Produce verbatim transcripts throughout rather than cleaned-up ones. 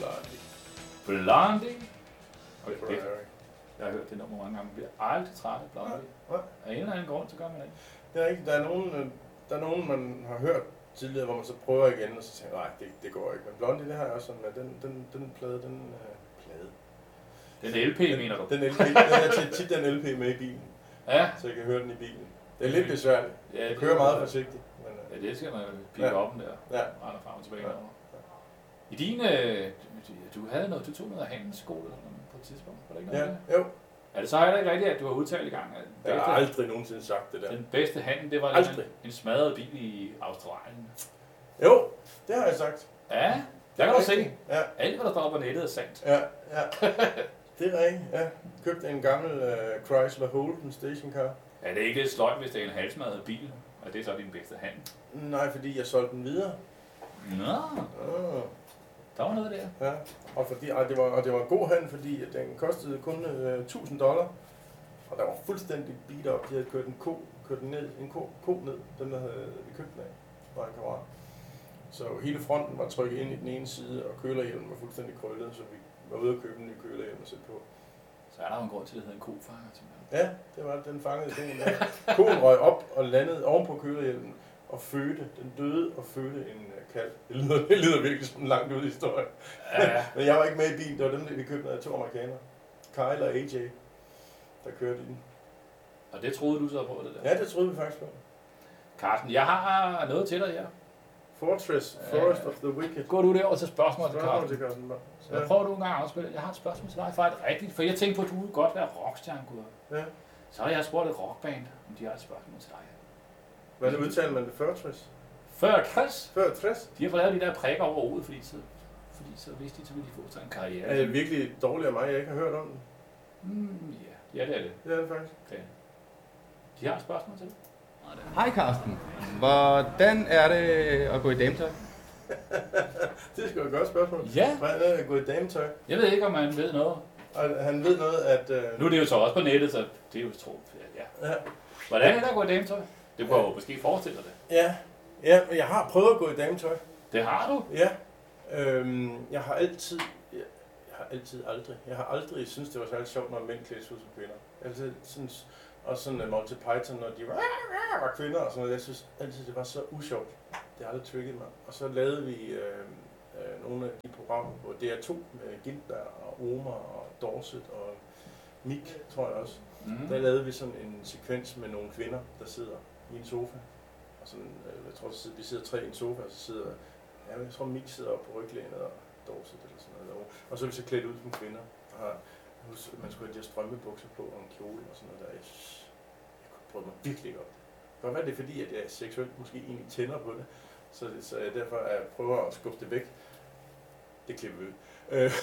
Blondie. Blondie? Okay, Ferrari. jeg har hørt det nummer mange gange. Jeg bliver aldrig træt af Blondie. Ja, ja. Af en eller anden grund, så gør man det ikke. Det er ikke. Der er nogen, øh, der er nogen, man har hørt tidligere, hvor man så prøver igen, og så tænker nej, det, det går ikke. Men Blondie, det har jeg også sådan, at den, den, den plade, den øh, plade. Den L P, den, mener du? Den L P, den er tit, tit den L P med i bilen, Ja. så jeg kan høre den i bilen. Det er lidt besværligt. Ja, Jeg kører meget forsigtigt. Men, øh, Ja, det skal man jo pikke Ja. op den der. Ja. Render frem og tilbage. Ja. Ja. I din, øh, du havde noget, du tog noget af handelsskole eller sådan noget på et tidspunkt. Var det ikke noget ja, af det? jo. Er det så heller ikke rigtigt, at du har udtalt i gang, at den Jeg har bedste, aldrig nogensinde sagt det der. den bedste handel, det var Aldrig. en, en smadret bil i Australien? Jo, det har jeg sagt. Ja, der kan du se. Ja, Alt, hvad der står på nettet, er sandt. ja, ja. Det er rigtigt, ja. Købte en gammel uh, Chrysler Holden stationcar. Er det ikke lidt sløjt, hvis det er en halsmadret bil? Og det er så din bedste handel? Nej, fordi jeg solgte den videre. Nå, Ah, der var noget der. ja. Og, fordi, og, det var, og det var en god handel, fordi at den kostede kun uh, tusind dollar. Og der var fuldstændig beat op. De havde kørt en ko, kørt den ned, en ko, ko ned, den der havde, vi købte den af, var en kammerat. Så hele fronten var trykket ind i den ene side, og kølerhjelmen var fuldstændig krøllet, så vi var ude at købe en ny kølerhjelm og sætte på. Så er der jo en grund til, at det hedder en kofanger. Simpelthen. Ja, det var det. Den fangede koen der. Koen røg op og landede oven på kølerhjelmen og fødte. Den døde og fødte en uh, kalv. Det lyder, det lyder virkelig som en langt ud historie. Ja. Men jeg var ikke med i bilen. Det var dem, der vi købte af to amerikanere. Kyle og A J, der kørte i den. Og det troede du så på, det der? Ja, det troede vi faktisk på. Carsten, jeg har noget til dig her. Fortress, Forest of the Wicked. Går du derover til spørgsmål til Spørgsmål Carsten? til Carsten Bang. Så jeg prøver du en gang at afspille. Jeg har et spørgsmål til dig fra et rigtigt, for jeg tænkte på, at du ville godt være rockstjerne, Gud. Ja. Så har jeg spurgt et rockband, om de har et spørgsmål til dig. Hvordan udtaler man det? Fortress? Før Chris, Fortress? de har fået lavet de der prikker over hovedet, fordi så, fordi så vidste de, så ville de få sig en karriere. Er det virkelig dårligt af mig, jeg ikke har hørt om den? Mm, ja. ja, det er det. Det er det faktisk. Okay. De har et spørgsmål til dig. Hej Carsten. Hvordan er det at gå i dametøj? Det er sgu et godt spørgsmål. Ja. Hvordan er det at gå i dametøj? Jeg ved ikke, om man ved noget. Og han ved noget, at... Øh... Nu er det jo så også på nettet, så det er jo tro. Ja. Ja. Hvordan er det at gå i dametøj? Det kunne jeg jo måske forestille dig det. Ja, ja, men jeg har prøvet at gå i dametøj. Det har du? Ja. Øhm, jeg har altid... Jeg, jeg har altid aldrig... Jeg har aldrig synes det var særlig sjovt, når mænd klædte sig ud som kvinder. Jeg har altid synes... Også sådan uh, Monty Python, når de var, var kvinder og sådan noget. Jeg synes altid, det var så usjovt. Det har aldrig trigget mig. Og så lavede vi øh, øh, nogle af de programmer på D R to med Gintberg og Omar og Dorset og Mik, tror jeg også. Mm. Der lavede vi sådan en sekvens med nogle kvinder, der sidder i en sofa. Og sådan, øh, jeg tror, vi sidder tre i en sofa, og så sidder, ja, jeg tror, Mik sidder oppe på ryglænet og Dorset eller sådan noget derovre. Og så er vi så klædt ud som kvinder. Og man skulle have de her strømpebukser på og en kjole og sådan noget der. Jeg, jeg prøvede mig virkelig ikke op. Det kan godt være, det er fordi, at jeg seksuelt måske egentlig tænder på det. Så, så jeg derfor er jeg prøver at skubbe det væk. Det klipper vi ud. men,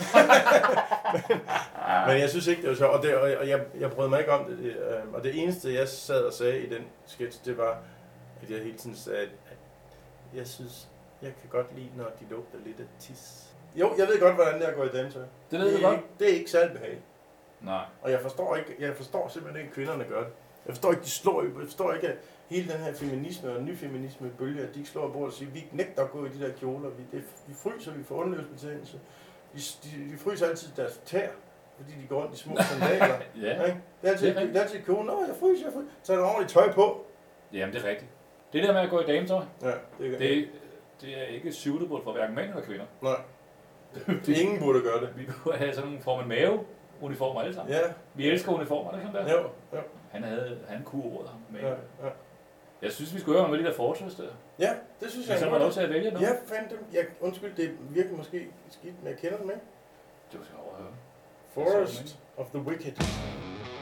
men jeg synes ikke, det var sjovt. Og, det, og jeg, jeg brød mig ikke om det. Og det eneste, jeg sad og sagde i den sketch, det var, at jeg hele tiden sagde, at jeg synes, jeg kan godt lide, når de lugter lidt af tis. Jo, jeg ved godt, hvordan det er at gå i dametøj. Det ved det du er godt. ikke, det er ikke særlig behageligt. Nej. Og jeg forstår ikke, jeg forstår simpelthen ikke, at kvinderne gør det. Jeg forstår ikke, de slår, jeg forstår ikke, at hele den her feminisme og nyfeminisme bølge, at de ikke slår af bordet og siger, vi nægter at gå i de der kjoler, vi, det, vi fryser, vi får underløbsbetændelse. De, de, de fryser altid deres tær, fordi de går rundt i små sandaler. Ja, ikke? Det er altid, det er rigtigt. det er altid kjolen, åh, jeg fryser, jeg fryser. Så er der ordentligt tøj på. Jamen det er rigtigt. Det der med at gå i dametøj, Ja, det er det, det er ikke suitable for hverken mænd eller kvinder. Nej, det, ingen burde gøre det. Vi kunne have sådan nogle form af mave-uniformer alle sammen. Ja, Vi elsker uniformer, det er sådan der. jo, jo, Han havde, han kunne ordet ham med. ja, ja. Jeg synes, vi skulle høre om de der Fortress der. Ja, det synes Men jeg. så var lov til at vælge noget. Jeg fandt dem, jeg, undskyld, det virker måske skidt, men jeg kender dem ikke. Det var så overhøre. Forest of the Wicked.